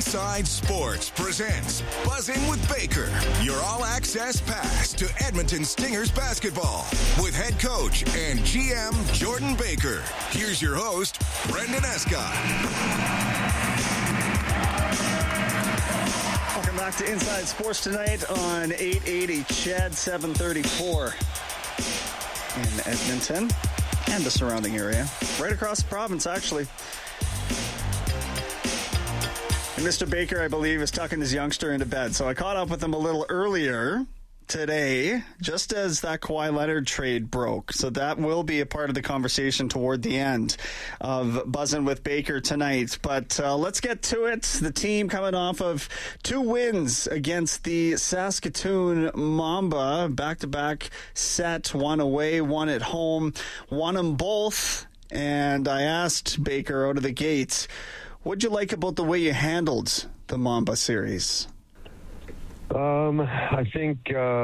Inside Sports presents Buzzing with Baker, your all-access pass to Edmonton Stingers basketball with head coach and GM Jordan Baker. Here's your host, Brendan Escott. Welcome back to Inside Sports tonight on 880 CHED 734 in Edmonton and the surrounding area. Right across the province, actually. And Mr. Baker, I believe, is tucking his youngster into bed. So I caught up with him a little earlier today, just as that Kawhi Leonard trade broke. So that will be a part of the conversation toward the end of Buzzing with Baker tonight. But let's get to it. The team coming off of 2 wins against the Saskatoon Mamba. Back-to-back set, 1 away, 1 at home. Won them both. And I asked Baker out of the gate, what'd you like about the way you handled the Mamba series? I think,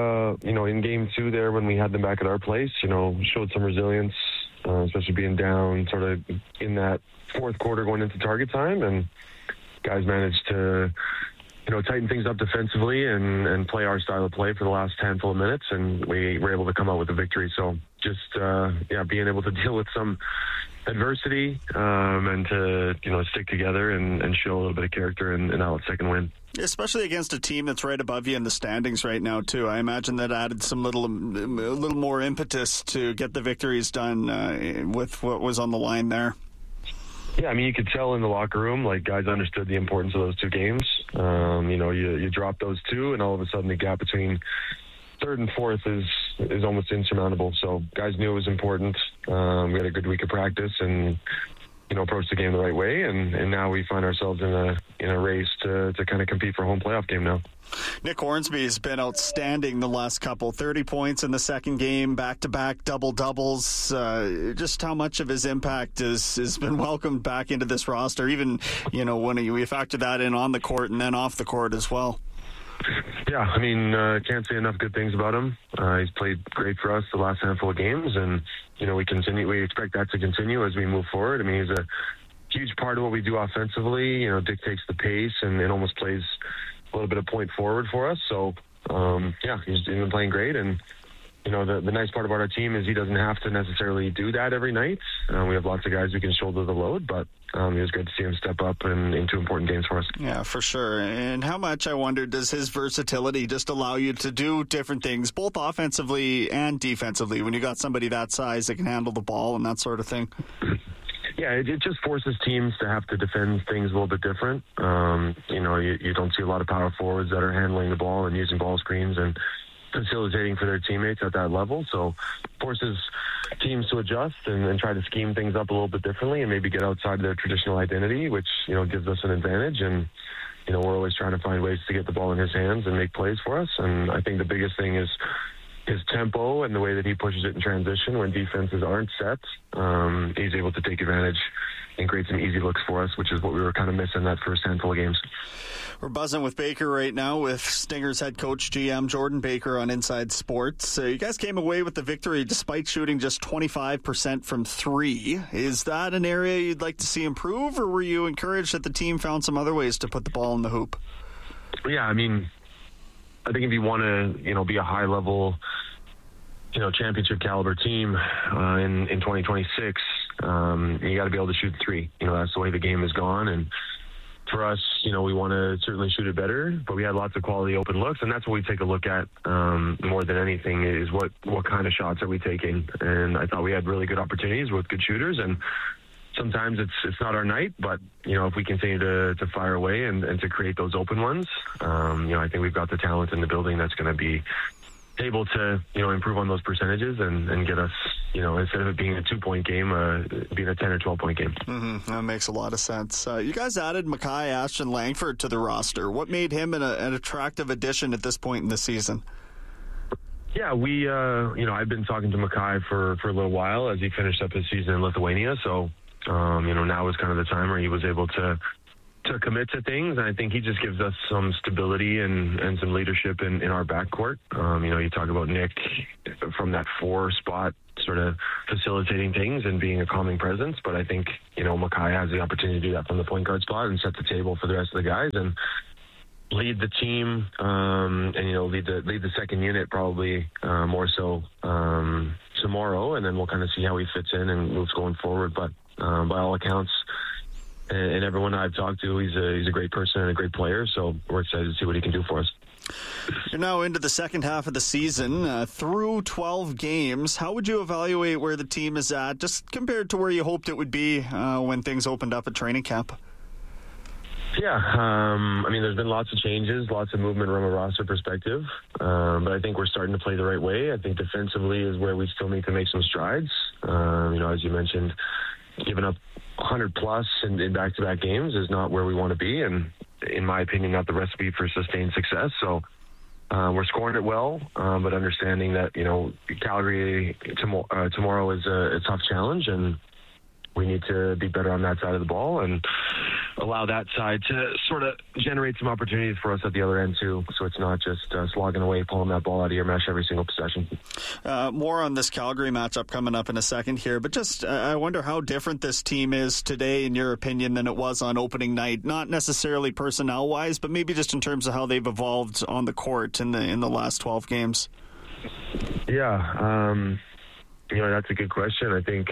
in game 2 there when we had them back at our place, showed some resilience, especially being down sort of in that fourth quarter going into target time. And guys managed to, tighten things up defensively and play our style of play for the last handful of minutes. And we were able to come out with a victory. So just, being able to deal with some adversity and to, stick together and show a little bit of character in that second win. Especially against a team that's right above you in the standings right now, too. I imagine that added some little more impetus to get the victories done with what was on the line there. Yeah, you could tell in the locker room, guys understood the importance of those 2 games. You drop those 2, and all of a sudden the gap between third and fourth is almost insurmountable. So guys knew it was important. We had a good week of practice and approached the game the right way, and now we find ourselves in a race to kind of compete for a home playoff game now. Nick Hornsby has been outstanding the last couple. 30 points in the second game, back-to-back double-doubles. Just how much of his impact has been welcomed back into this roster, even, when we factor that in on the court and then off the court as well. Yeah, can't say enough good things about him. He's played great for us the last handful of games, and we expect that to continue as we move forward. He's a huge part of what we do offensively. Dictates the pace and it almost plays a little bit of point forward for us. So he's been playing great, and the nice part about our team is he doesn't have to necessarily do that every night. We have lots of guys who can shoulder the load, but it was good to see him step up in 2 important games for us. Yeah, for sure. And how much, I wonder, does his versatility just allow you to do different things, both offensively and defensively, when you got somebody that size that can handle the ball and that sort of thing? Yeah, it just forces teams to have to defend things a little bit different. You don't see a lot of power forwards that are handling the ball and using ball screens and facilitating for their teammates at that level. So forces teams to adjust and try to scheme things up a little bit differently and maybe get outside their traditional identity, which, gives us an advantage. And, we're always trying to find ways to get the ball in his hands and make plays for us. And I think the biggest thing is his tempo and the way that he pushes it in transition when defenses aren't set. He's able to take advantage and create some easy looks for us, which is what we were kind of missing that first handful of games. We're buzzing with Baker right now with Stingers head coach GM Jordan Baker on Inside Sports. You guys came away with the victory despite shooting just 25% from 3. Is that an area you'd like to see improve, or were you encouraged that the team found some other ways to put the ball in the hoop? Yeah, I think if you want to, be a high-level, championship caliber team in 2026, you got to be able to shoot 3. That's the way the game has gone, and for us, we want to certainly shoot it better, but we had lots of quality open looks, and that's what we take a look at more than anything is what kind of shots are we taking. And I thought we had really good opportunities with good shooters, and sometimes it's not our night, but if we continue to fire away and to create those open ones, I think we've got the talent in the building that's going to be able to improve on those percentages and get us instead of it being a 2-point game, being a 10 or 12 point game. Mm-hmm. That makes a lot of sense. You guys added Mackay Ashton Langford to the roster. What made him an attractive addition at this point in the season? Yeah, we I've been talking to Mackay for a little while as he finished up his season in Lithuania. So now was kind of the time where he was able to commit to things, and I think he just gives us some stability and some leadership in our backcourt. You talk about Nick from that 4 spot sort of facilitating things and being a calming presence. But I think, Mackay has the opportunity to do that from the point guard spot and set the table for the rest of the guys and lead the team, and lead the second unit probably more so tomorrow, and then we'll kind of see how he fits in and moves going forward. But by all accounts, and everyone I've talked to, he's a great person and a great player. So we're excited to see what he can do for us. You're now into the second half of the season, through 12 games. How would you evaluate where the team is at, just compared to where you hoped it would be when things opened up at training camp? Yeah, there's been lots of changes, lots of movement from a roster perspective, but I think we're starting to play the right way. I think defensively is where we still need to make some strides. As you mentioned, giving up 100-plus in back-to-back games is not where we want to be, and in my opinion, not the recipe for sustained success. So we're scoring it well, but understanding that, Calgary tomorrow is a tough challenge, and we need to be better on that side of the ball and allow that side to sort of generate some opportunities for us at the other end too, so it's not just slogging away, pulling that ball out of your mesh every single possession. More on this Calgary matchup coming up in a second here, but just I wonder how different this team is today, in your opinion, than it was on opening night. Not necessarily personnel-wise, but maybe just in terms of how they've evolved on the court in the last 12 games. Yeah, that's a good question. I think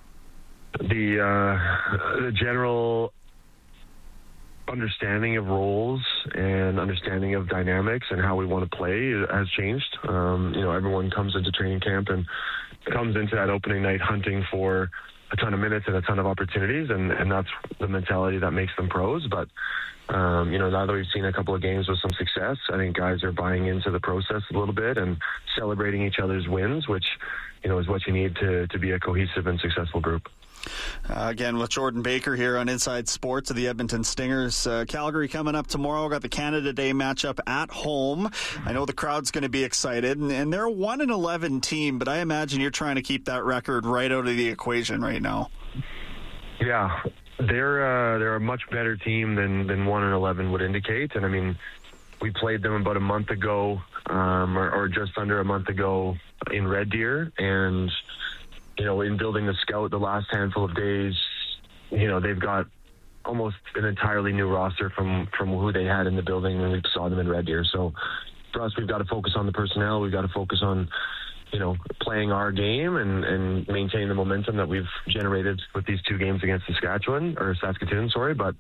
the general understanding of roles and understanding of dynamics and how we want to play has changed. Everyone comes into training camp and comes into that opening night hunting for a ton of minutes and a ton of opportunities, and that's the mentality that makes them pros. But now that we've seen a couple of games with some success, I think guys are buying into the process a little bit and celebrating each other's wins, which is what you need to be a cohesive and successful group. Again, with Jordan Baker here on Inside Sports of the Edmonton Stingers. Calgary coming up tomorrow. Got the Canada Day matchup at home. I know the crowd's going to be excited, and they're a 1-11 team, but I imagine you're trying to keep that record right out of the equation right now. Yeah, they're a much better team than 1-11 would indicate, and we played them about a month ago, or just under a month ago in Red Deer, and in building the scout the last handful of days, they've got almost an entirely new roster from who they had in the building when we saw them in Red Deer. So for us, we've got to focus on the personnel. We've got to focus on, playing our game and maintaining the momentum that we've generated with these two games against Saskatoon. But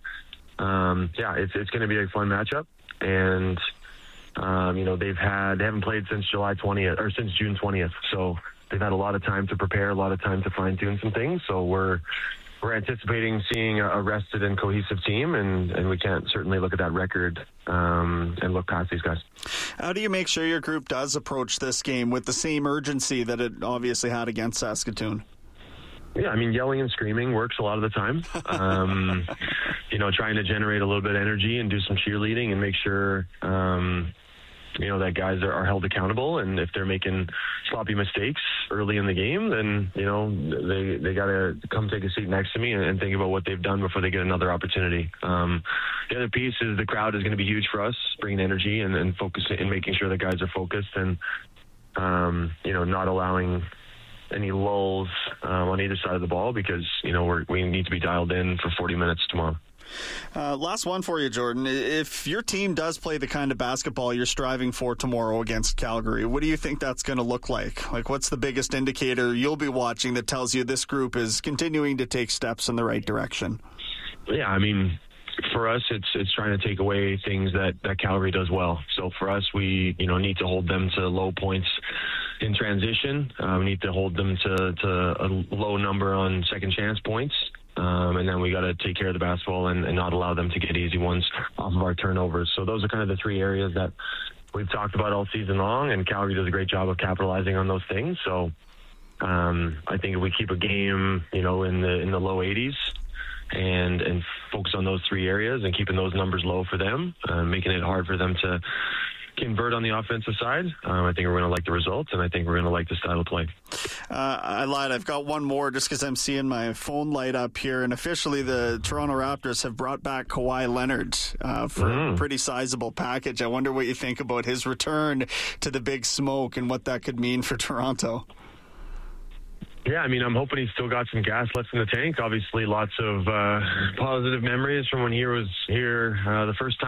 it's going to be a fun matchup. And, they haven't played since since June 20th. So they've had a lot of time to prepare, a lot of time to fine-tune some things. So we're anticipating seeing a rested and cohesive team, and we can't certainly look at that record and look past these guys. How do you make sure your group does approach this game with the same urgency that it obviously had against Saskatoon? Yeah, yelling and screaming works a lot of the time. Trying to generate a little bit of energy and do some cheerleading and make sure that guys are held accountable, and if they're making sloppy mistakes early in the game, then they got to come take a seat next to me and think about what they've done before they get another opportunity. The other piece is the crowd is going to be huge for us, bringing energy and focus and making sure the guys are focused and not allowing any lulls on either side of the ball, because we need to be dialed in for 40 minutes tomorrow. Last one for you, Jordan. If your team does play the kind of basketball you're striving for tomorrow against Calgary, what do you think that's going to look like? Like, what's the biggest indicator you'll be watching that tells you this group is continuing to take steps in the right direction? Yeah, for us, it's trying to take away things that Calgary does well. So for us, we need to hold them to low points in transition. We need to hold them to a low number on second chance points. And then we got to take care of the basketball and not allow them to get easy ones off of our turnovers. So those are kind of the three areas that we've talked about all season long, and Calgary does a great job of capitalizing on those things. So I think if we keep a game, in the low 80s and focus on those three areas and keeping those numbers low for them, making it hard for them to convert on the offensive side, I think we're going to like the results, and I think we're going to like the style of play. I lied. I've got one more just because I'm seeing my phone light up here, and officially the Toronto Raptors have brought back Kawhi Leonard for a pretty sizable package. I wonder what you think about his return to the Big Smoke and what that could mean for Toronto. Yeah, I mean, I'm hoping he's still got some gas left in the tank. Obviously, lots of positive memories from when he was here the first time.